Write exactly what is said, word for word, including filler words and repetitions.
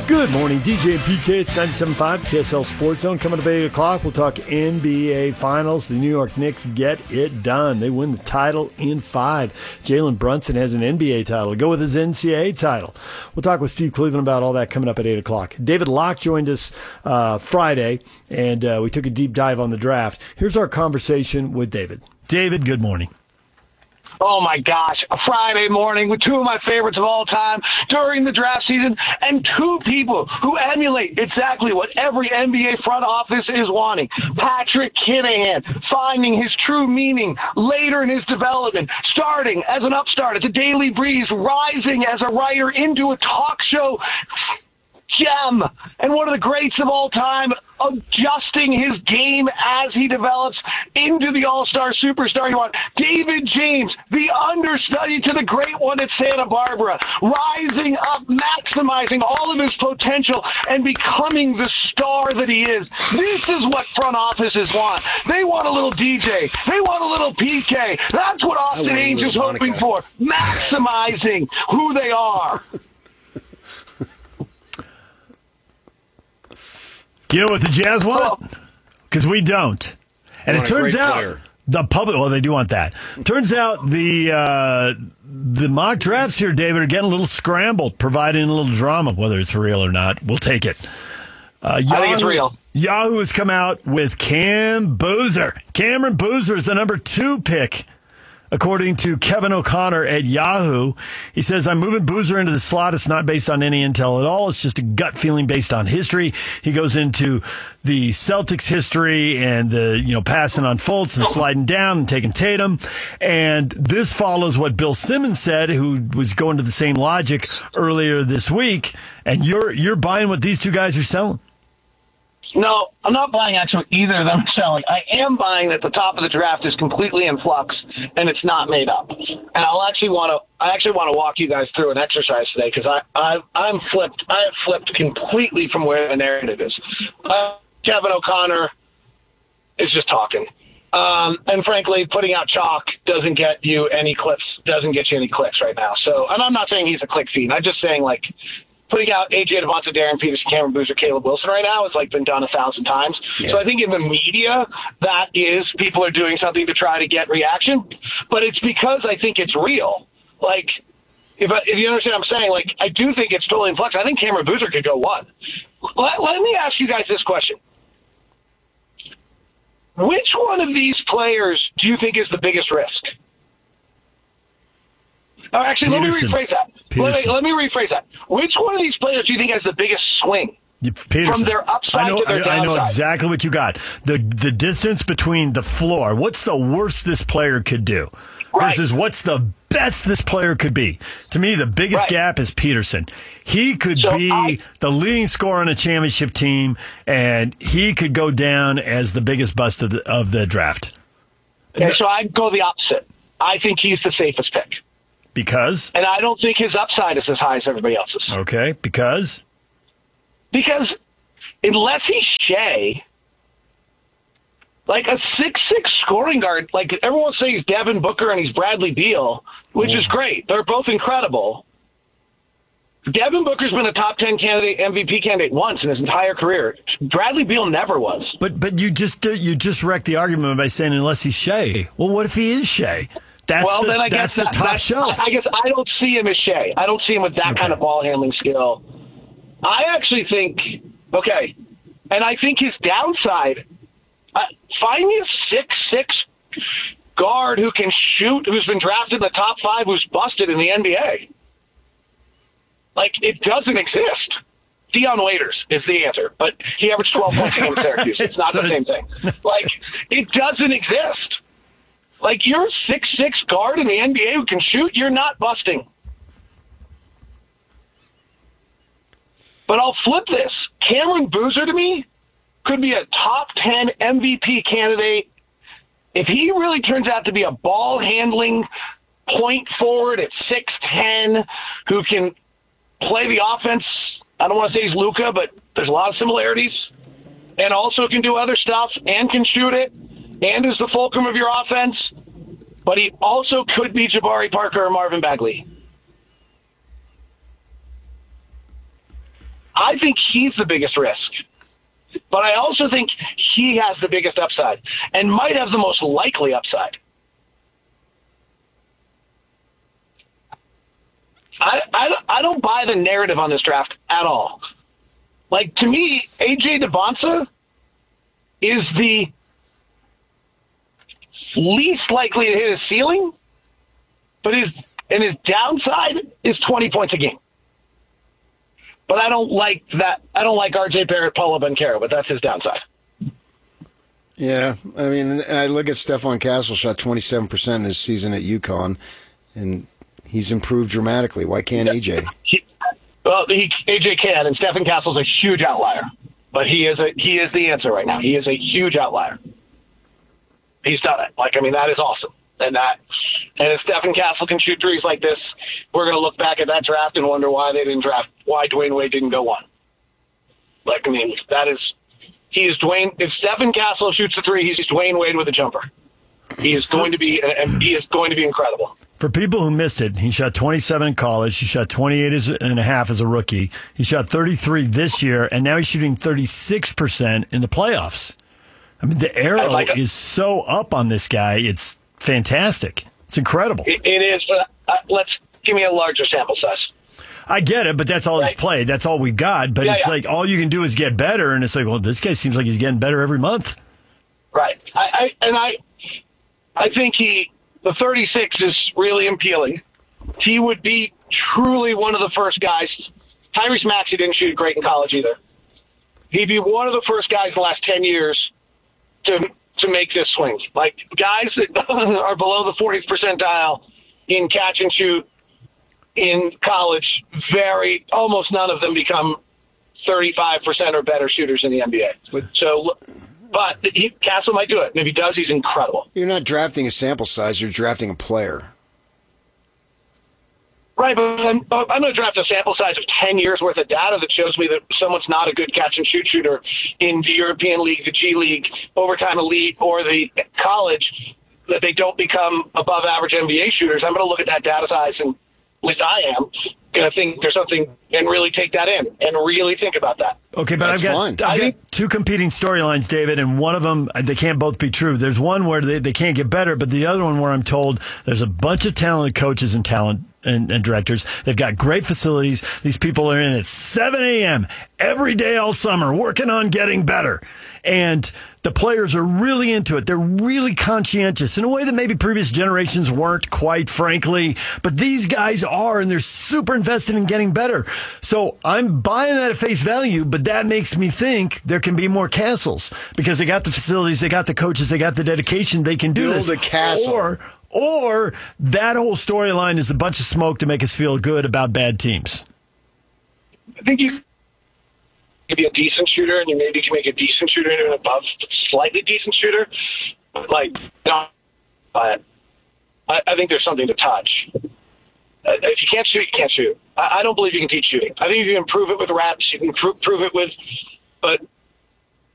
Good morning, D J and P K. It's ninety-seven point five K S L Sports Zone. Coming up at eight o'clock, we'll talk N B A Finals. The New York Knicks get it done. They win the title in five. Jalen Brunson has an N B A title to go with his N C double A title. We'll talk with Steve Cleveland about all that coming up at eight o'clock. David Locke joined us uh, Friday, and uh, we took a deep dive on the draft. Here's our conversation with David. David, good morning. Oh, my gosh, a Friday morning with two of my favorites of all time during the draft season and two people who emulate exactly what every N B A front office is wanting. Patrick Kinahan finding his true meaning later in his development, starting as an upstart at the Daily Breeze, rising as a writer into a talk show gem and one of the greats of all time, adjusting his game as he develops into the all-star superstar you want. David James, the understudy to the great one at Santa Barbara, rising up, maximizing all of his potential, and becoming the star that he is. This is what front offices want. They want a little D J. They want a little P K. That's what Austin Ainge is hoping for, maximizing who they are. You know what the Jazz want? Because we don't. And it turns out player. the public, well, they do want that. Turns out the uh, the mock drafts here, David, are getting a little scrambled, providing a little drama. Whether it's real or not, we'll take it. Uh, Yahoo, I think it's real. Yahoo has come out with Cam Boozer. Cameron Boozer is the number two pick. According to Kevin O'Connor at Yahoo, he says, I'm moving Boozer into the slot. It's not based on any intel at all. It's just a gut feeling based on history. He goes into the Celtics history and the, you know, passing on Fultz and sliding down and taking Tatum. And this follows what Bill Simmons said, who was going to the same logic earlier this week. And you're, you're buying what these two guys are selling. No, I'm not buying actually either of them selling. I am buying that the top of the draft is completely in flux and it's not made up. And I'll actually want to, I actually want to walk you guys through an exercise today because I, I, I'm flipped. I have flipped completely from where the narrative is. Uh, Kevin O'Connor is just talking. Um, and frankly, putting out chalk doesn't get you any clicks, doesn't get you any clicks right now. So, and I'm not saying he's a click fiend. I'm just saying like, putting out A J Devonta, Darren Peterson, Cameron Boozer, Caleb Wilson right now has like been done a thousand times. Yeah. So I think in the media, that is people are doing something to try to get reaction, but it's because I think it's real. Like, if I, if you understand what I'm saying, like I do think it's totally in flux. I think Cameron Boozer could go one. Let, let me ask you guys this question: which one of these players do you think is the biggest risk? Oh, actually, Peterson. let me rephrase that. Let me, let me rephrase that. Which one of these players do you think has the biggest swing Peterson. from their upside I know, to their I, downside? I know exactly what you got. The the distance between the floor. What's the worst this player could do versus right. what's the best this player could be? To me, the biggest right. gap is Peterson. He could so be I, the leading scorer on a championship team, and he could go down as the biggest bust of the, of the draft. Okay, so I'd go the opposite. I think he's the safest pick. Because? And I don't think his upside is as high as everybody else's. Okay, because? Because unless he's Shea, like a six six scoring guard, like everyone says he's Devin Booker and he's Bradley Beal, which oh. is great. They're both incredible. Devin Booker's been a top ten candidate, M V P candidate once in his entire career. Bradley Beal never was. But but you just you just wrecked the argument by saying unless he's Shea. Well, what if he is Shea? That's well, the, then I that's guess the that, top that's, shelf. I guess I don't see him as Shea. I don't see him with that okay. kind of ball handling skill. I actually think, okay, and I think his downside, uh, find me a six six guard who can shoot, who's been drafted in the top five, who's busted in the N B A. Like, it doesn't exist. Dion Waiters is the answer, but he averaged twelve points a game in Syracuse. It's not so, the same thing. Like, it doesn't exist. Like, you're a six six guard in the N B A who can shoot, you're not busting. But I'll flip this. Cameron Boozer, to me, could be a top ten M V P candidate if he really turns out to be a ball-handling point forward at six ten who can play the offense. I don't want to say he's Luka, but there's a lot of similarities. And also can do other stuff and can shoot it and is the fulcrum of your offense. But he also could be Jabari Parker or Marvin Bagley. I think he's the biggest risk. But I also think he has the biggest upside and might have the most likely upside. I, I, I don't buy the narrative on this draft at all. Like, to me, A J Debonsa is the least likely to hit his ceiling, but his and his downside is twenty points a game. But I don't like that. I don't like R J Barrett, Paulo Banchero, but that's his downside. Yeah, I mean, I look at Stephon Castle, shot twenty-seven percent in his season at UConn, and he's improved dramatically. Why can't A J? He, well, he, A J can, and Stephon Castle's a huge outlier. But he is a he is the answer right now. He is a huge outlier. He's done it. Like, I mean, that is awesome. And that, and if Stephon Castle can shoot threes like this, we're going to look back at that draft and wonder why they didn't draft, why Dwayne Wade didn't go one. Like, I mean, that is, he is Dwayne. If Stephon Castle shoots the three, he's Dwayne Wade with a jumper. He is going to be, and he is going to be incredible. For people who missed it, he shot twenty-seven in college. He shot twenty-eight and a half as a rookie. He shot thirty-three this year, and now he's shooting thirty-six percent in the playoffs. I mean, the arrow like is so up on this guy. It's fantastic. It's incredible. It, it is. But uh, let's give me a larger sample size. I get it, but that's all right. He's played. That's all we've got. But yeah, it's yeah. like all you can do is get better, and it's like, well, this guy seems like he's getting better every month. Right. I, I and I, I think he the thirty-six is really appealing. He would be truly one of the first guys. Tyrese Maxey didn't shoot great in college either. He'd be one of the first guys in the last ten years to to make this swing. Like, guys that are below the fortieth percentile in catch and shoot in college, very almost none of them become thirty-five percent or better shooters in the N B A. But, so, but he, Castle might do it, and if he does, he's incredible. You're not drafting a sample size; you're drafting a player. Right, but I'm, I'm going to draft a sample size of ten years worth of data that shows me that someone's not a good catch and shoot shooter in the European League, the G League, Overtime Elite, or the college, that they don't become above average N B A shooters. I'm going to look at that data size, and at least I am going to think there's something and really take that in and really think about that. Okay, but That's I've got, fine. I've got think, two competing storylines, David, and one of them, they can't both be true. There's one where they, they can't get better, but the other one where I'm told there's a bunch of talented coaches and talent and, and directors. They've got great facilities. These people are in at seven a.m. every day all summer working on getting better. And the players are really into it. They're really conscientious in a way that maybe previous generations weren't, quite frankly. But these guys are, and they're super invested in getting better. So I'm buying that at face value, but that makes me think there can be more castles because they got the facilities, they got the coaches, they got the dedication. They can do Build this. a castle. Or, or that whole storyline is a bunch of smoke to make us feel good about bad teams. I think you could be a decent shooter, and you maybe can make a decent shooter into an above slightly decent shooter. Like, no, but I, I think there's something to touch. Uh, if you can't shoot, you can't shoot. I, I don't believe you can teach shooting. I think you can improve it with reps. You can prove, prove it with, but